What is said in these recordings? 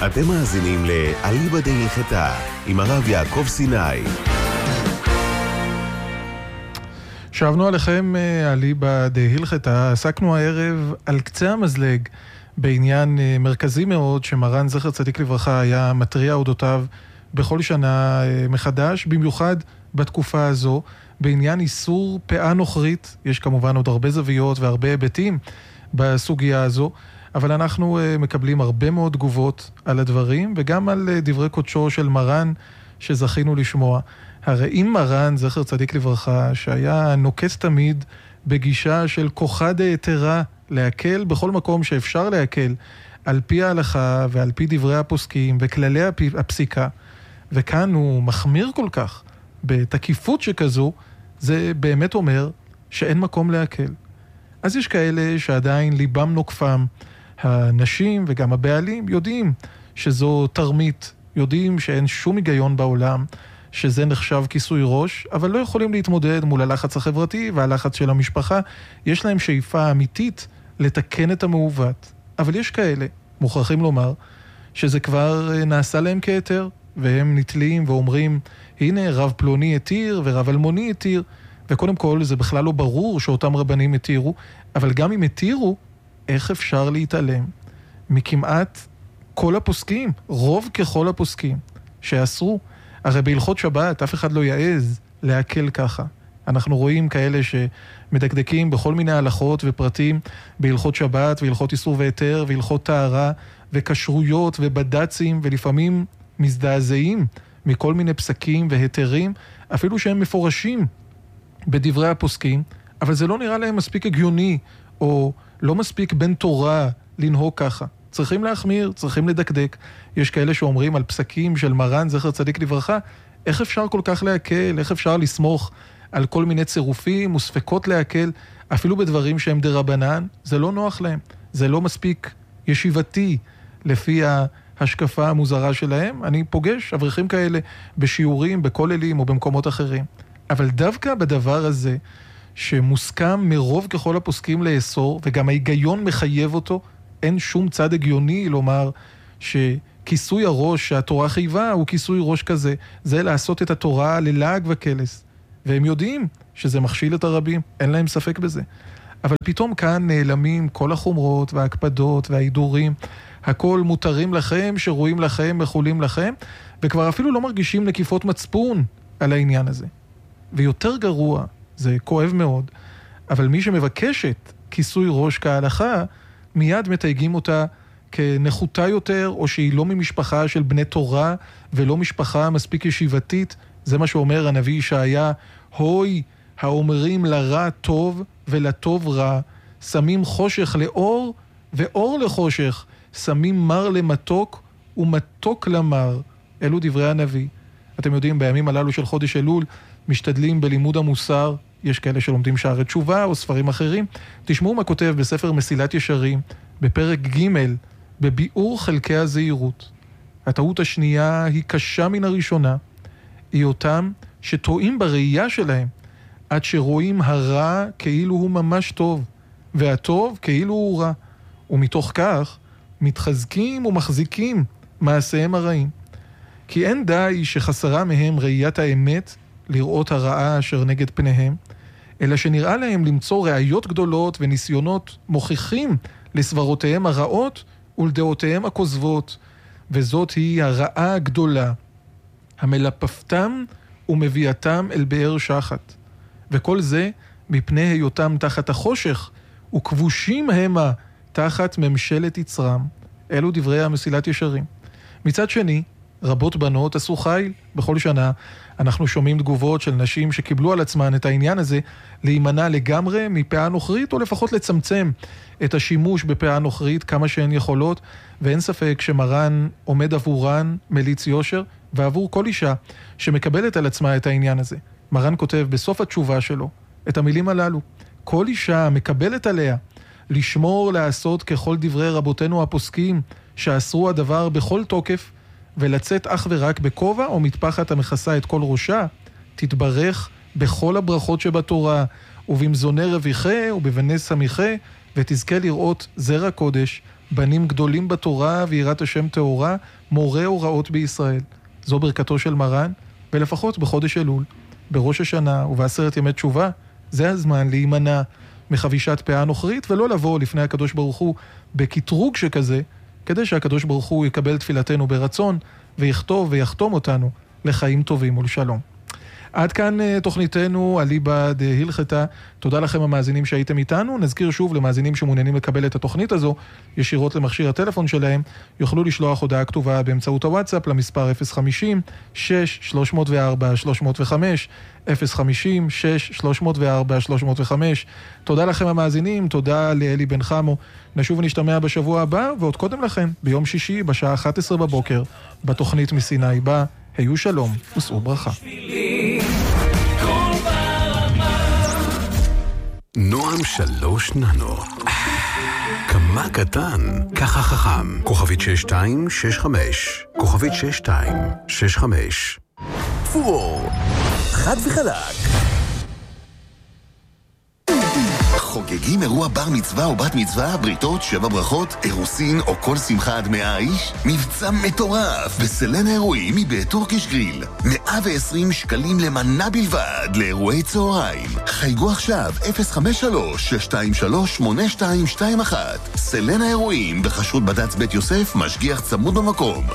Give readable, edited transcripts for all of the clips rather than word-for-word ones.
אתם מאזינים לאליבא דהילכתה עם הרב יעקב סיני. שבנו עליכם אליבא דהילכתה, עסקנו הערב על קצה המזלג בעניין מרכזי מאוד שמרן זכר צדיק לברכה היה מטריע אודותיו בכל שנה מחדש, במיוחד בתקופה הזו, בעניין איסור פאה נוכרית. יש כמובן עוד הרבה זוויות והרבה היבטים בסוגיה הזו, אבל אנחנו מקבלים הרבה מאוד תגובות על הדברים, וגם על דברי קודשו של מרן שזכינו לשמוע. הרי אם מרן זכר צדיק לברכה, שהיה נוקט תמיד בגישה של כוחה דהיתרה, להקל בכל מקום שאפשר להקל, על פי ההלכה ועל פי דברי הפוסקים וכללי הפסיקה, וכאן הוא מחמיר כל כך בתקיפות שכזו, זה באמת אומר שאין מקום להקל. אז יש כאלה שעדיין ליבם נוקפם, הנשים וגם הבעלים יודעים שזו תרמית, יודעים שאין שום היגיון בעולם, שזה נחשב כיסוי ראש, אבל לא יכולים להתמודד מול הלחץ החברתי והלחץ של המשפחה. יש להם שאיפה אמיתית לתקן את המעוות. אבל יש כאלה, מוכרחים לומר, שזה כבר נעשה להם כהיתר, והם נתלים ואומרים, הנה רב פלוני התיר ורב אלמוני התיר, וקודם כל זה בכלל לא ברור שאותם רבנים התירו, אבל גם אם התירו, איך אפשר להתעלם מכמעט כל הפוסקים, רוב ככל הפוסקים שאסרו. הרי בהלכות שבת אף אחד לא יעז להקל ככה. אנחנו רואים כאלה שמדקדקים בכל מיני הלכות ופרטים בהלכות שבת והלכות איסור והיתר והלכות טהרה וכשרויות ובד"צים, ולפעמים מזדעזעים מכל מיני פסקים והיתרים, אפילו שהם מפורשים בדברי הפוסקים, אבל זה לא נראה להם מספיק הגיוני או לא מספיק בן תורה לנהוג ככה. צריכים להחמיר, צריכים לדקדק. יש כאלה שאומרים על פסקים של מרן זכר צדיק לברכה, איך אפשר כל כך להקל, איך אפשר לסמוך על כל מיני צירופים וספקות להקל, אפילו בדברים שהם דרבנן, זה לא נוח להם, זה לא מספיק ישיבתי לפי ההשקפה המוזרה שלהם. אני פוגש אברכים כאלה בשיעורים, בכוללים או במקומות אחרים. אבל דווקא בדבר הזה, שמוסכם מרוב ככל הפוסקים לאסור, וגם ההיגיון מחייב אותו, אין שום צד הגיוני לומר שכיסוי הראש שהתורה חייבה הוא כיסוי ראש כזה. זה לעשות את התורה ללעג וקלס. והם יודעים שזה מכשיל את הרבים, אין להם ספק בזה. אבל פתאום כאן נעלמים כל החומרות וההקפדות וההידורים. הכל מותרים לכם, שרואים לכם, מחולים לכם, וכבר אפילו לא מרגישים נקיפות מצפון על העניין הזה. ויותר גרוע, זה כואב מאוד, אבל מי שמבקשת כיסוי ראש כהלכה, מיד מתייגים אותה כנחותה יותר, או שהיא לא ממשפחה של בני תורה, ולא משפחה מספיק ישיבתית. זה מה שאומר הנביא ישעיה, הוי האומרים לרע טוב ולטוב רע, שמים חושך לאור ואור לחושך, שמים מר למתוק ומתוק למר. אלו דברי הנביא. אתם יודעים, בימים הללו של חודש אלול, משתדלים בלימוד המוסר, יש כאלה שלומדים שערי תשובה או ספרים אחרים. תשמעו מה כותב בספר מסילת ישרים, בפרק ג' בביאור חלקי הזהירות. הטעות השנייה היא קשה מן הראשונה, היא אותם שטועים בראייה שלהם, עד שרואים הרע כאילו הוא ממש טוב, והטוב כאילו הוא רע, ומתוך כך מתחזקים ומחזיקים מעשיהם הרעים. כי אין די שחסרה מהם ראיית האמת לראות הרעה אשר נגד פניהם, אלא שנראה להם למצוא ראיות גדולות וניסיונות מוכיחים לסברותיהם הרעות ולדעותיהם הכוזבות, וזאת היא הרעה הגדולה, המלפפתם ומביאתם אל באר שחת. וכל זה מפני היותם תחת החושך, וכבושים המה תחת ממשלת יצרם. אלו דברי המסילת ישרים. מצד שני, רבות בנות עשו חיל. בכל שנה אנחנו שומעים תגובות של נשים שקיבלו על עצמן את העניין הזה להימנע לגמרי מפאה נוכרית, או לפחות לצמצם את השימוש בפאה נוכרית כמה שהן יכולות, ואין ספק שמרן עומד עבורן מליץ יושר, ועבור כל אישה שמקבלת על עצמה את העניין הזה. מרן כותב בסוף התשובה שלו את המילים הללו, כל אישה מקבלת עליה לשמור לעשות ככל דברי רבותינו הפוסקים שאסרו הדבר בכל תוקף, ולצאת אך ורק בכובע או מטפחת המכסה את כל ראשה, תתברך בכל הברכות שבתורה, ובמזוני רוויחה ובבני סמיכה, ותזכה לראות זרע קודש בנים גדולים בתורה ויראת השם טהורה, מורה הוראות בישראל. זו ברכתו של מרן, ולפחות בחודש אלול, בראש השנה ובעשרת ימי תשובה, זה הזמן להימנע מחבישת פאה נוכרית, ולא לבוא לפני הקדוש ברוך הוא בקטרוג שכזה, כדי שהקדוש ברוך הוא יקבל תפילתנו ברצון, ויכתוב ויחתום אותנו לחיים טובים ולשלום. עד כאן תוכניתנו אליבא דהילכתא. תודה לכם המאזינים שהייתם איתנו. נזכיר שוב למאזינים שמעוניינים לקבל את התוכנית הזו ישירות למכשיר הטלפון שלהם, יוכלו לשלוח הודעה כתובה באמצעות הוואטסאפ למספר 050-6-304-305, 050-6-304-305. תודה לכם המאזינים, תודה לאלי בן חמו. נשוב ונשתמע בשבוע הבא, ועוד קודם לכן, ביום שישי בשעה 11 בבוקר, בתוכנית מסיני בא. היו שלום ושאו ברכה. נועם 3 ננו. כמה קטן, ככה חכם. כוכבית 6265. כוכבית 6265. פור. חד וחלק. חוגגים אירוע בר מצווה או בת מצווה, בריתות, 7 ברכות, אירוסין או כל שמחה עד 100 איש? מבצע מטורף בסלן האירועים מבית טורקיש גריל. 120 שקלים למנה בלבד לאירועי צהריים. חייגו עכשיו 053-623-8221. סלן האירועים בחשרות בד"ץ בית יוסף, משגיח צמוד במקום.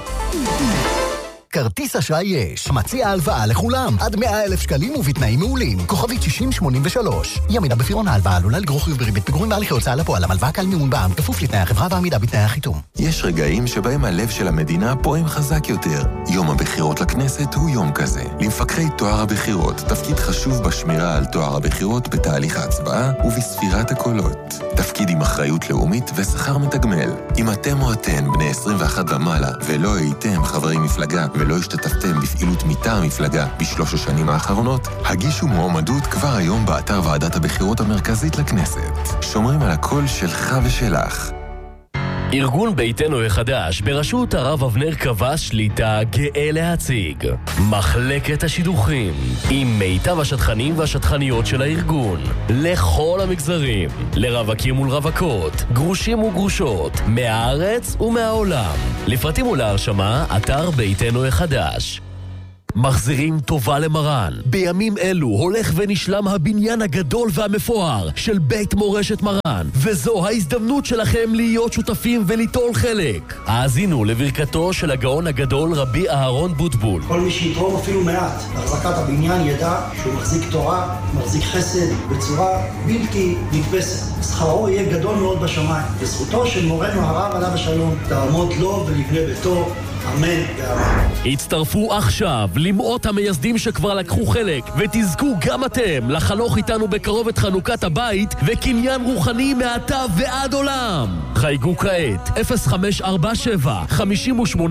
כרטיס אשראי יש. מציע הלוואה לכולם. עד 100,000 שקלים ובתנאים מעולים. כוכבית 6083. ימינה בפירעון ההלוואה עלולה לגרור חיוב בריבית פיגורים בהליכי הוצאה לפועל. המלוואה קל מימון בע"מ כפוף לתנאי החברה ועמידה בתנאי החיתום. יש רגעים שבהם הלב של המדינה פועם חזק יותר. יום הבחירות לכנסת הוא יום כזה. למפקחי טוהר הבחירות תפקיד חשוב בשמירה על טוהר הבחירות בתהליך ההצבעה ובספירת הקולות. תפקיד עם אחריות לאומית ושכר מתגמל. אם אתם או אתן בני 21 ומעלה ולא הייתם חברי מפלגה ולא השתתפתם בפעילות מטעם המפלגה בשלוש השנים האחרונות, הגישו מועמדות כבר היום באתר ועדת הבחירות המרכזית לכנסת. שומרים על הקול שלך ושלך. ארגון ביתנו החדש בראשות הרב אבנר קבע שליטה גאה להציג מחלקת השידוכים עם מיטב השטחנים והשטחניות של הארגון לכל המגזרים, לרווקים ולרווקות, גרושים וגרושות, מהארץ ומהעולם. לפרטים ולהרשמה אתר ביתנו החדש. מחזירים טובה למרן. בימים אלו הולך ונשלם הבניין הגדול והמפואר של בית מורשת מרן, וזו ההזדמנות שלכם להיות שותפים וליטול חלק. האזינו לברכתו של הגאון הגדול רבי אהרון בוטבול. כל מי שיתרום אפילו מעט להחזקת הבניין ידע שהוא מחזיק תורה, מחזיק חסד בצורה בלתי נתפסת. שכרו יהיה גדול מאוד בשמיים, וזכותו של מורנו הרב עליו השלום תעמוד לו ולבני ביתו. אמן ואמן. הצטרפו עכשיו למאות המייסדים שכבר לקחו חלק, ותזכו גם אתם לחנוך איתנו בקרוב את חנוכת הבית וקניין רוחני מעתה ועד עולם. חייגו כעת 0547 58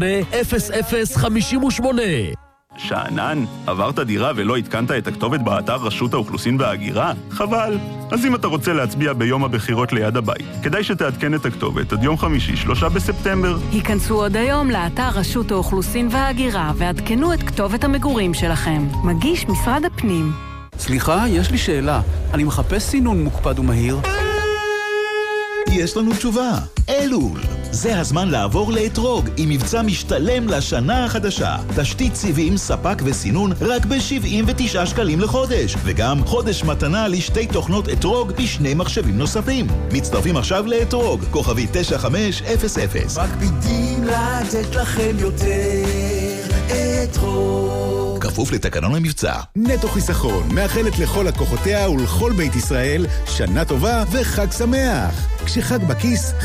0058. שענן, עברת דירה ולא התקנת את הכתובת באתר רשות האוכלוסין וההגירה? חבל. אז אם אתה רוצה להצביע ביום הבחירות ליד הבית, כדאי שתעדכן את הכתובת עד יום חמישי 3 בספטמבר. היכנסו עוד היום לאתר רשות האוכלוסין וההגירה ועדכנו את כתובת המגורים שלכם. מגיש משרד הפנים. סליחה, יש לי שאלה. אני מחפש סינון מוקפד ומהיר. יש לנו תשובה. אלול. זה הזמן לעבור לאתרוג עם מבצע משתלם לשנה החדשה. תשתית סיבים, ספק וסינון רק ב-79 שקלים לחודש. וגם חודש מתנה לשתי תוכנות אתרוג בשני מחשבים נוספים. מצטרפים עכשיו לאתרוג, כוכבי 9500. מקפידים לתת לכם יותר אתרוג. כפוף לתקנון המבצע. נטו חיסכון מאחלת לכל לקוחותיה ולכל בית ישראל שנה טובה וחג שמח. כשחג בכיס,